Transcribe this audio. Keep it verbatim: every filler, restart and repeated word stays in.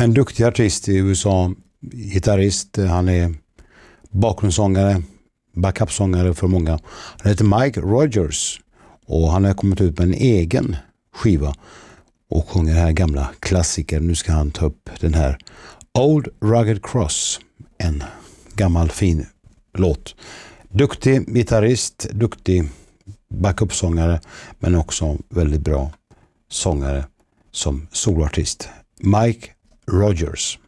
En duktig artist i U S A, gitarrist, han är bakgrundssångare, backupsångare för många. Han heter Mike Rogers och han har kommit ut med en egen skiva och sjunger här gamla klassiker. Nu ska han ta upp den här Old Rugged Cross, en gammal fin låt. Duktig gitarrist, duktig backupsångare, men också väldigt bra sångare som soloartist. Mike Rogers.